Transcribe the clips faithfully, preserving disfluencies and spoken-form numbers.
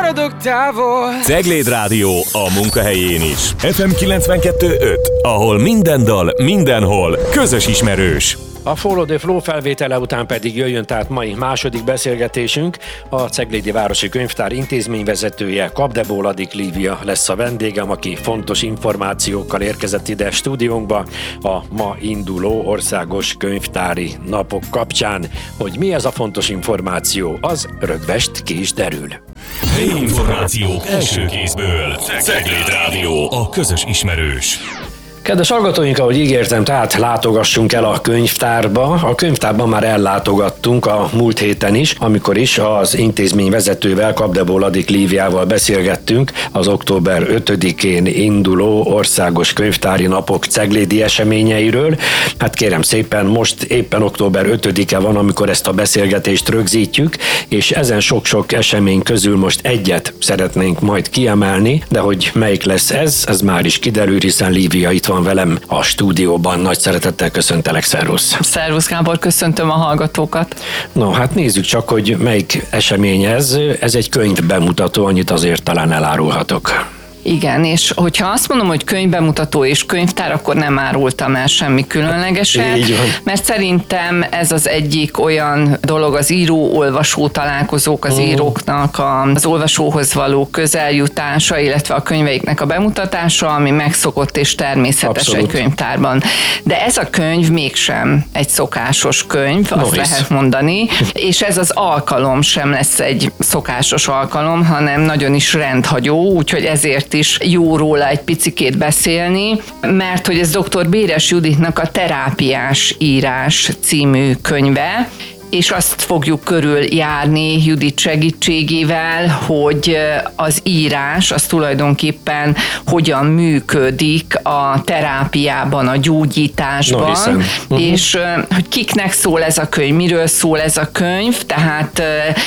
maradok távol. Cegléd Rádió a munkahelyén is. ef em kilencvenkettő öt, ahol minden dal, mindenhol közös ismerős. A Follow the Flow felvétele után pedig jöjjön tehát mai második beszélgetésünk. A Ceglédi Városi Könyvtár intézményvezetője, Kapdebóladik Lívia lesz a vendégem, aki fontos információkkal érkezett ide stúdiónkba a ma induló országos könyvtári napok kapcsán. Hogy mi ez a fontos információ, az rögvest ki is derül. Helyi információk első kézből. Cegléd Rádió, a közös ismerős. Kedves hallgatóink, ahogy ígértem, tehát látogassunk el a könyvtárba. A könyvtárban már ellátogattunk a múlt héten is, amikor is az intézmény vezetővel, Kapdebóladik Líviával beszélgettünk az október ötödikén induló országos könyvtári napok ceglédi eseményeiről. Hát kérem szépen, most éppen október ötödike van, amikor ezt a beszélgetést rögzítjük, és ezen sok-sok esemény közül most egyet szeretnénk majd kiemelni, de hogy melyik lesz ez, ez már is kiderül, hiszen Lívia itt van velem a stúdióban. Nagy szeretettel köszöntelek, szervusz! Szervusz Gábor, köszöntöm a hallgatókat! No, hát nézzük csak, hogy melyik esemény ez. Ez egy könyv bemutató, annyit azért talán elárulhatok. Igen, és hogyha azt mondom, hogy könyvbemutató és könyvtár, akkor nem árultam el semmi különlegeset, mert szerintem ez az egyik olyan dolog, az író-olvasó találkozók, az mm. íróknak az olvasóhoz való közeljutása, illetve a könyveiknek a bemutatása, ami megszokott és természetes Abszolút. Egy könyvtárban. De ez a könyv mégsem egy szokásos könyv, azt no lehet mondani, és ez az alkalom sem lesz egy szokásos alkalom, hanem nagyon is rendhagyó, úgyhogy ezért is jó róla egy picikét beszélni, mert hogy ez dr. Béres Juditnak a Terápiás írás című könyve, és azt fogjuk körüljárni Judit segítségével, hogy az írás az tulajdonképpen hogyan működik a terápiában, a gyógyításban, no, uh-huh. és hogy kiknek szól ez a könyv, miről szól ez a könyv, tehát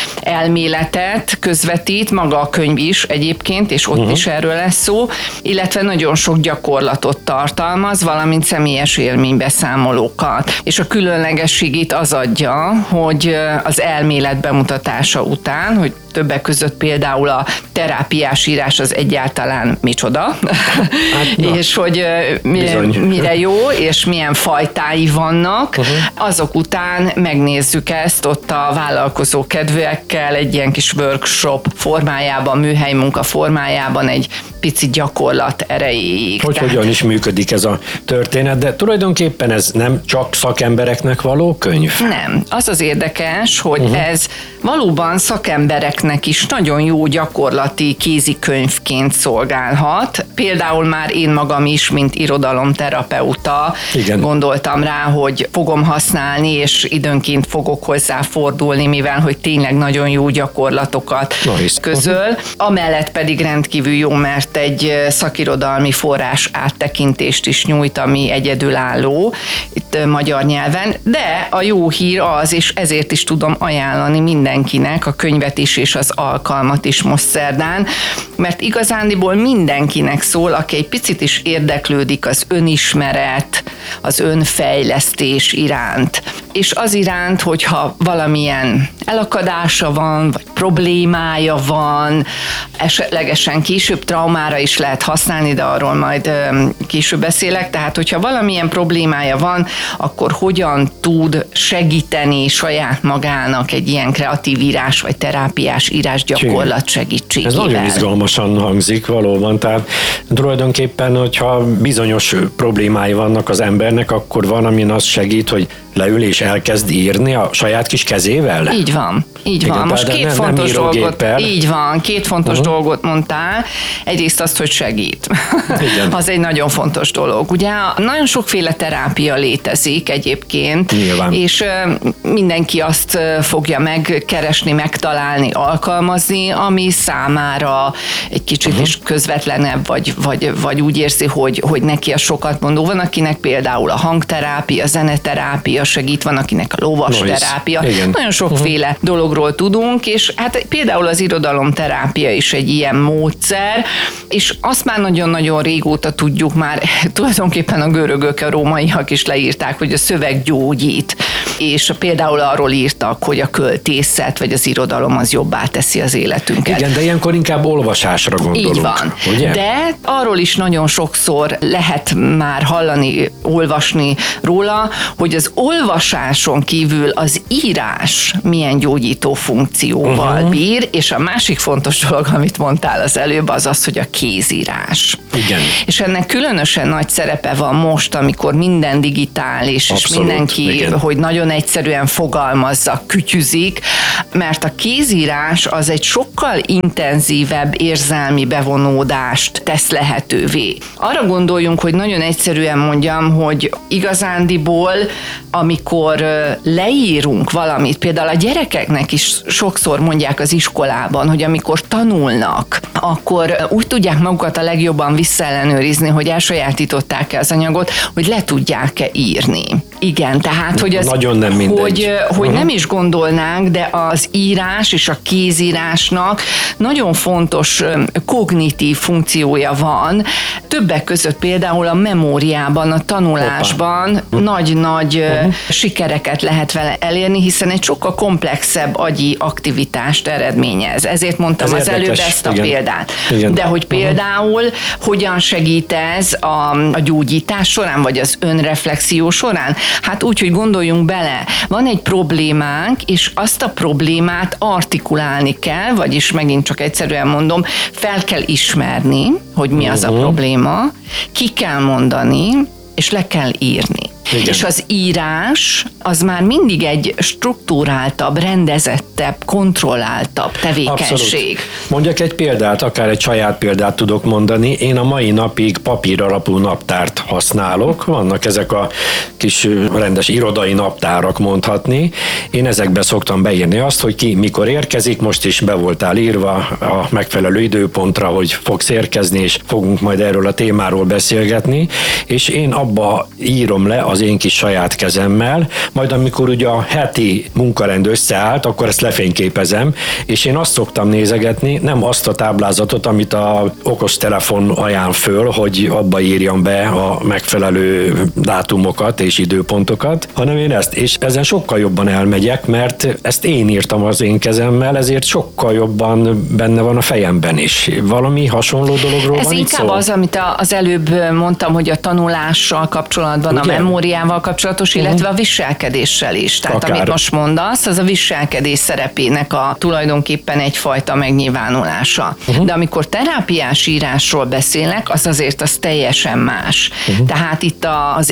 elméletet közvetít, maga a könyv is egyébként, és ott uh-huh. is erről lesz szó, illetve nagyon sok gyakorlatot tartalmaz, valamint személyes élménybeszámolókat. És a különlegességét az adja, hogy az elmélet bemutatása után, hogy többek között például a terápiás írás az egyáltalán micsoda, hát, és hogy mire, mire jó, és milyen fajtái vannak. Uh-huh. Azok után megnézzük ezt ott a vállalkozó kedvűekkel egy ilyen kis workshop formájában, műhely munka formájában egy pici gyakorlat erejéig. Hogy Tehát... hogyan is működik ez a történet, de tulajdonképpen ez nem csak szakembereknek való könyv? Nem. Az az érdekes, hogy uh-huh. ez valóban szakembereknek is nagyon jó gyakorlati kézikönyvként szolgálhat. Például már én magam is, mint irodalomterapeuta Igen. gondoltam rá, hogy fogom használni, és időnként fogok hozzá fordulni, mivel hogy tényleg nagyon jó gyakorlatokat nice. közöl. Uh-huh. Amellett pedig rendkívül jó, mert egy szakirodalmi forrás áttekintést is nyújt, ami egyedülálló itt magyar nyelven, de a jó hír az, és ezért is tudom ajánlani mindenkinek a könyvet is és az alkalmat is most szerdán, mert igazándiból mindenkinek szól, aki egy picit is érdeklődik az önismeret, az önfejlesztés iránt. És az iránt, hogyha valamilyen elakadása van, vagy problémája van, esetlegesen később traumára is lehet használni, de arról majd később beszélek, tehát hogyha valamilyen problémája van, akkor hogyan tud segíteni saját magának egy ilyen kreatív írás, vagy terápiás írás gyakorlat segítségével. Ez nagyon izgalmasan hangzik valóban, tehát tulajdonképpen, hogyha bizonyos problémái vannak az embernek, akkor van, amin az segít, hogy leül és elkezd írni a saját kis kezével? Így van, így Igen, van. Most két nem, fontos nem dolgot, így van, két fontos uh-huh. dolgot mondtál. Egyrészt azt, hogy segít. Igen. Az egy nagyon fontos dolog. Ugye nagyon sokféle terápia létezik egyébként, Nyilván. és mindenki azt fogja megkeresni, megtalálni, alkalmazni, ami számára egy kicsit uh-huh. is közvetlenebb, vagy, vagy, vagy úgy érzi, hogy, hogy neki a sokat mondó. Van, akinek például a hangterápia, zeneterápia segít, van, akinek a lovas terápia. Nagyon sokféle uh-huh. dologról tudunk, és hát például az irodalomterápia is egy ilyen módszer, és azt már nagyon-nagyon régóta tudjuk, már tulajdonképpen a görögök, a rómaiak is leírták, hogy a szöveg gyógyít. és például arról írtak, hogy a költészet vagy az irodalom az jobbá teszi az életünket. Igen, de ilyenkor inkább olvasásra gondolunk. Így van. Ugye? De arról is nagyon sokszor lehet már hallani, olvasni róla, hogy az olvasáson kívül az írás milyen gyógyító funkcióval uh-huh. bír, és a másik fontos dolog, amit mondtál az előbb, az az, hogy a kézírás. Igen. És ennek különösen nagy szerepe van most, amikor minden digitális, Abszolút, és mindenki, igen. hogy nagyon egyszerűen fogalmazza, kütyüzik, mert a kézírás az egy sokkal intenzívebb érzelmi bevonódást tesz lehetővé. Arra gondoljunk, hogy nagyon egyszerűen mondjam, hogy igazándiból, amikor leírunk valamit, például a gyerekeknek is sokszor mondják az iskolában, hogy amikor tanulnak, akkor úgy tudják magukat a legjobban visszaellenőrizni, hogy elsajátították-e az anyagot, hogy le tudják-e írni. Igen, tehát, hogy az, nagyon nem mindegy. hogy, hogy uh-huh. nem is gondolnánk, de az írás és a kézírásnak nagyon fontos kognitív funkciója van. Többek között például a memóriában, a tanulásban nagy-nagy uh-huh. sikereket lehet vele elérni, hiszen egy sokkal komplexebb agyi aktivitást eredményez. Ezért mondtam ez az érdekes. Előbb ezt a igen. példát. Igen. De hogy például uh-huh. hogyan segít ez a, a gyógyítás során, vagy az önreflexió során? Hát úgy, hogy gondoljunk bele, van egy problémánk, és azt a problémát artikulálni kell, vagyis megint csak egyszerűen mondom, fel kell ismerni, hogy mi az a probléma, ki kell mondani, és le kell írni. Igen. És az írás az már mindig egy struktúráltabb, rendezettebb, kontrolláltabb tevékenység. Abszolút. Mondjak egy példát, akár egy saját példát tudok mondani. Én a mai napig papír alapú naptárt használok. Vannak ezek a kis rendes irodai naptárak mondhatni. Én ezekbe szoktam beírni azt, hogy ki mikor érkezik. Most is be voltál írva a megfelelő időpontra, hogy fogsz érkezni, és fogunk majd erről a témáról beszélgetni. És én abba írom le az az én kis saját kezemmel, majd amikor ugye a heti munkarend összeállt, akkor ezt lefényképezem, és én azt szoktam nézegetni, nem azt a táblázatot, amit a okostelefon ajánl föl, hogy abba írjam be a megfelelő dátumokat és időpontokat, hanem én ezt, és ezen sokkal jobban elmegyek, mert ezt én írtam az én kezemmel, ezért sokkal jobban benne van a fejemben is. Valami hasonló dologról Ez van itt szó? Ez inkább az, amit az előbb mondtam, hogy a tanulással kapcsolatban, ugye? A memóriával kapcsolatos, illetve uh-huh. a viselkedéssel is. Tehát Akár. amit most mondasz, az a viselkedés szerepének a tulajdonképpen egyfajta megnyilvánulása. Uh-huh. De amikor terápiás írásról beszélek, az azért az teljesen más. Uh-huh. Tehát itt az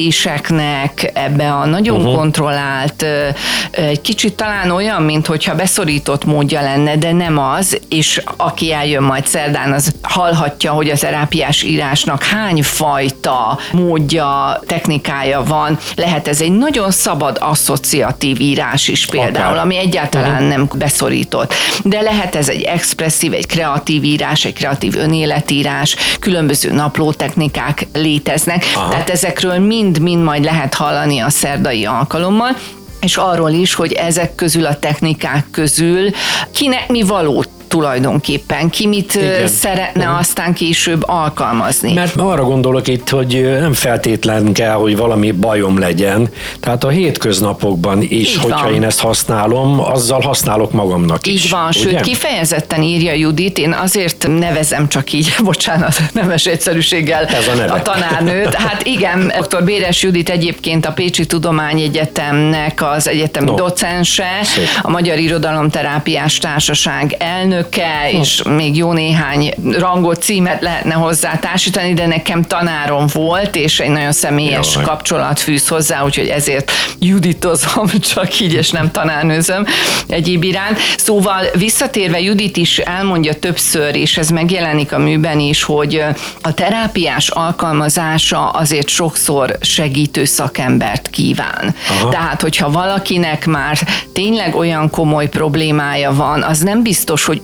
érzéseknek ebbe a nagyon uh-huh. kontrollált, egy kicsit talán olyan, mint hogyha beszorított módja lenne, de nem az, és aki eljön majd szerdán, az hallhatja, hogy a terápiás írásnak hány fajta módja, technikája van. Lehet ez egy nagyon szabad asszociatív írás is például, Akár. ami egyáltalán uh-huh. nem beszorított. De lehet ez egy expresszív, egy kreatív írás, egy kreatív önéletírás, különböző naplótechnikák léteznek. Aha. Tehát ezekről mind-mind majd lehet hallani a szerdai alkalommal, és arról is, hogy ezek közül a technikák közül kinek mi való tulajdonképpen, ki mit Igen. szeretne uh-huh. aztán később alkalmazni. Mert arra gondolok itt, hogy nem feltétlen kell, hogy valami bajom legyen. Tehát a hétköznapokban is, Így hogyha van. én ezt használom, azzal használok magamnak így is. Így van, ugye? sőt kifejezetten írja Judit, én azért nevezem csak így, bocsánat, nemes egyszerűséggel a, a tanárnőt. Hát igen, doktor Béres Judit egyébként a Pécsi Tudományegyetemnek az egyetemi no. docense, Szép. a Magyar Irodalomterápiás Társaság elnök, és még jó néhány rangot, címet lehetne hozzá társítani, de nekem tanárom volt, és egy nagyon személyes Jaj. kapcsolat fűz hozzá, úgyhogy ezért juditozom, csak így, és nem tanárnőzöm egyéb iránt. Szóval visszatérve, Judit is elmondja többször, és ez megjelenik a műben is, hogy a terápiás alkalmazása azért sokszor segítő szakembert kíván. Aha. Tehát, hogyha valakinek már tényleg olyan komoly problémája van, az nem biztos, hogy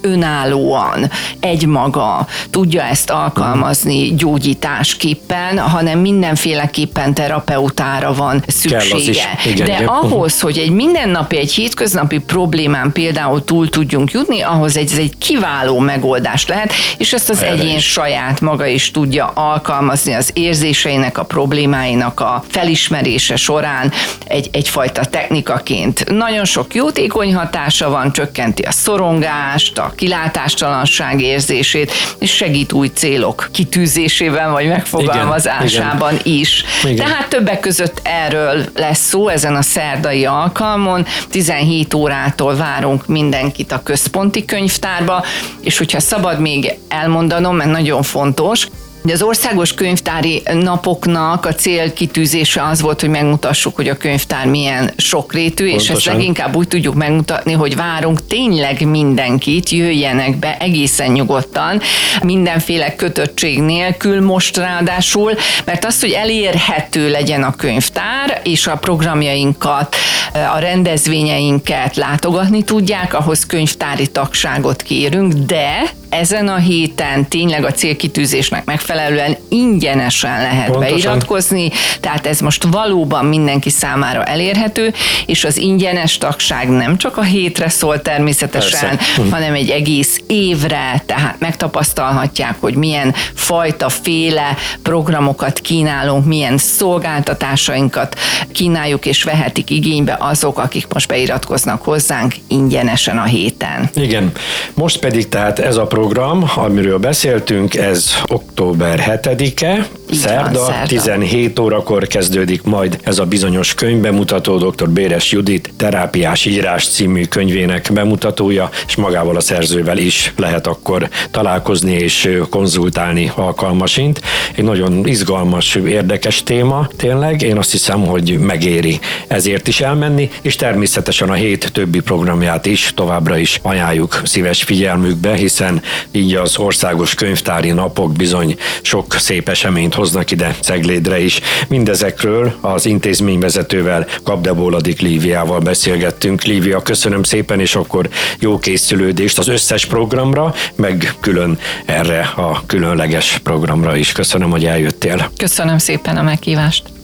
önállóan, egymaga tudja ezt alkalmazni gyógyításképpen, hanem mindenféleképpen terapeutára van szüksége. Igen, de ahhoz, hogy egy mindennapi, egy hétköznapi problémán például túl tudjunk jutni, ahhoz ez egy kiváló megoldás lehet, és ezt az Erre egyén is. saját maga is tudja alkalmazni az érzéseinek, a problémáinak a felismerése során egy, egyfajta technikaként. Nagyon sok jótékony hatása van, csökkenti a szorongást, a kilátástalanság érzését, és segít új célok kitűzésében vagy megfogalmazásában igen, igen. is. Igen. Tehát többek között erről lesz szó ezen a szerdai alkalmon. tizenhét órától várunk mindenkit a központi könyvtárba, és hogyha szabad még elmondanom, mert nagyon fontos, de az országos könyvtári napoknak a célkitűzése az volt, hogy megmutassuk, hogy a könyvtár milyen sokrétű, Pontosan. és ezt leginkább úgy tudjuk megmutatni, hogy várunk tényleg mindenkit, jöjjenek be egészen nyugodtan, mindenféle kötöttség nélkül most ráadásul, mert az, hogy elérhető legyen a könyvtár, és a programjainkat, a rendezvényeinket látogatni tudják, ahhoz könyvtári tagságot kérünk, de ezen a héten tényleg a célkitűzésnek megfelelően ingyenesen lehet Pontosan. beiratkozni, tehát ez most valóban mindenki számára elérhető, és az ingyenes tagság nem csak a hétre szól természetesen, Persze. hanem egy egész évre, tehát megtapasztalhatják, hogy milyen fajta, féle programokat kínálunk, milyen szolgáltatásainkat kínáljuk, és vehetik igénybe azok, akik most beiratkoznak hozzánk ingyenesen a héten. Igen, most pedig tehát ez a program, amiről beszéltünk, ez október hetedike, szerda, van, szerda, tizenhét órakor kezdődik majd ez a bizonyos könyvbemutató, dr. Béres Judit Terápiás írás című könyvének bemutatója, és magával a szerzővel is lehet akkor találkozni és konzultálni alkalmasint. Egy nagyon izgalmas, érdekes téma, tényleg. Én azt hiszem, hogy megéri ezért is elmenni, és természetesen a hét többi programját is továbbra is ajánljuk szíves figyelmükbe, hiszen így az országos könyvtári napok bizony sok szép eseményt hoznak ide Ceglédre is. Mindezekről az intézményvezetővel, Kapdebóladik Líviával beszélgettünk. Lívia, köszönöm szépen, és akkor jó készülődést az összes programra, meg külön erre a különleges programra is. Köszönöm, hogy eljöttél. Köszönöm szépen a meghívást.